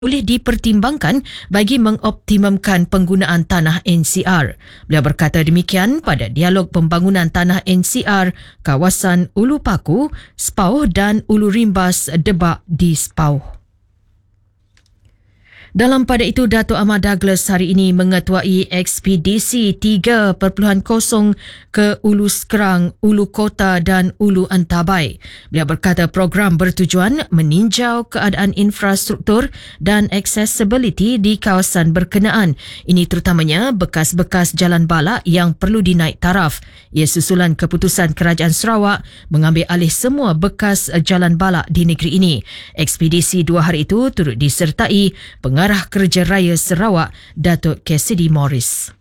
boleh dipertimbangkan bagi mengoptimumkan penggunaan tanah NCR. Beliau berkata demikian pada dialog pembangunan tanah NCR kawasan Ulu Paku, Sepauh dan Ulu Rimbas Debak di Sepauh. Dalam pada itu, Datuk Ahmad Douglas hari ini mengetuai ekspedisi 3.0 ke Ulu Sekerang, Ulu Kota dan Ulu Antabai. Beliau berkata program bertujuan meninjau keadaan infrastruktur dan accessibility di kawasan berkenaan. Ini terutamanya bekas-bekas jalan balak yang perlu dinaik taraf. Ia susulan keputusan Kerajaan Sarawak mengambil alih semua bekas jalan balak di negeri ini. Ekspedisi 2 hari itu turut disertai Pengarah Kerja Raya Sarawak, Datuk Cassidy Morris.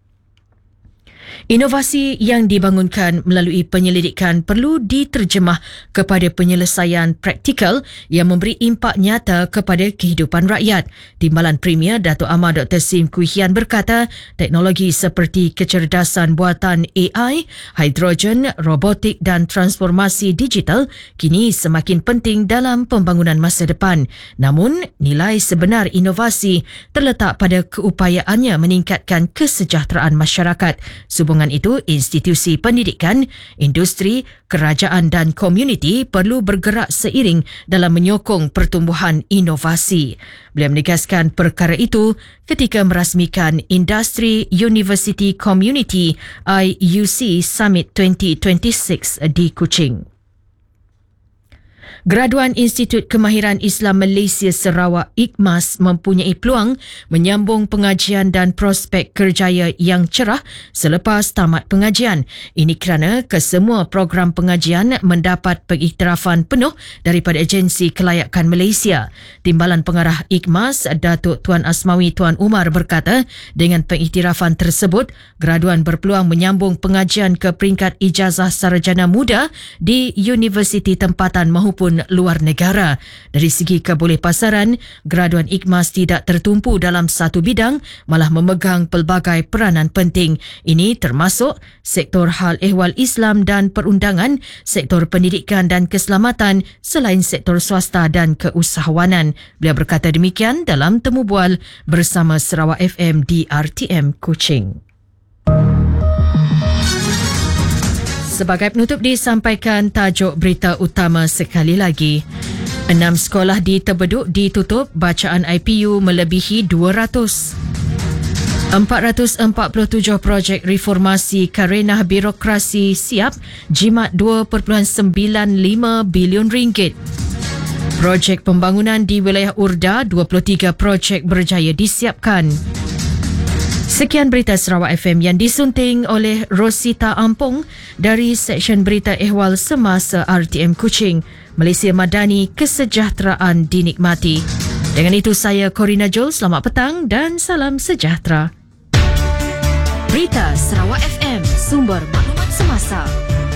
Inovasi yang dibangunkan melalui penyelidikan perlu diterjemah kepada penyelesaian praktikal yang memberi impak nyata kepada kehidupan rakyat. Timbalan Premier Datuk Ahmad Dr. Sim Kuihian berkata, teknologi seperti kecerdasan buatan AI, hidrogen, robotik dan transformasi digital kini semakin penting dalam pembangunan masa depan. Namun, nilai sebenar inovasi terletak pada keupayaannya meningkatkan kesejahteraan masyarakat. Hubungan itu, institusi pendidikan, industri, kerajaan dan komuniti perlu bergerak seiring dalam menyokong pertumbuhan inovasi. Beliau menegaskan perkara itu ketika merasmikan Industri University Community IUC Summit 2026 di Kuching. Graduan Institut Kemahiran Islam Malaysia Sarawak IKMAS mempunyai peluang menyambung pengajian dan prospek kerjaya yang cerah selepas tamat pengajian. Ini kerana kesemua program pengajian mendapat pengiktirafan penuh daripada Agensi Kelayakan Malaysia. Timbalan Pengarah IKMAS, Datuk Tuan Asmawi Tuan Umar berkata, dengan pengiktirafan tersebut, graduan berpeluang menyambung pengajian ke peringkat ijazah sarjana muda di universiti tempatan maupun luar negara. Dari segi kebolehpasaran, graduan IKMAS tidak tertumpu dalam satu bidang, malah memegang pelbagai peranan penting. Ini termasuk sektor hal ehwal Islam dan perundangan, sektor pendidikan dan keselamatan selain sektor swasta dan keusahawanan. Beliau berkata demikian dalam temu bual bersama Sarawak FM di RTM Kuching. Sebagai penutup disampaikan tajuk berita utama sekali lagi. 6 sekolah di Tebeduk ditutup, bacaan IPU melebihi 200. 447 projek reformasi karenah birokrasi siap jimat 2.95 bilion ringgit. Projek pembangunan di wilayah Urda, 23 projek berjaya disiapkan. Sekian berita Sarawak FM yang disunting oleh Rosita Ampong dari Seksyen Berita Ehwal Semasa RTM Kuching. Malaysia Madani, kesejahteraan dinikmati. Dengan itu saya Corina Joel, selamat petang dan salam sejahtera. Berita Sarawak FM, sumber maklumat semasa.